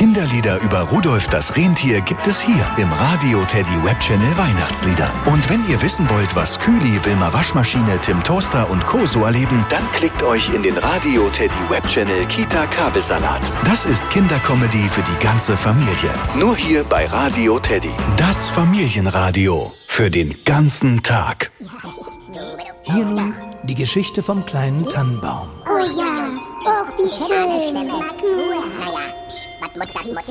Kinderlieder über Rudolf das Rentier gibt es hier im Radio Teddy Webchannel Weihnachtslieder. Und wenn ihr wissen wollt, was Kühli, Wilma Waschmaschine, Tim Toaster und Co. so erleben, dann klickt euch in den Radio Teddy Webchannel Kita Kabelsalat. Das ist Kindercomedy für die ganze Familie. Nur hier bei Radio Teddy. Das Familienradio für den ganzen Tag. Hier nun die Geschichte vom kleinen Tannenbaum. Oh ja, oh wie schön.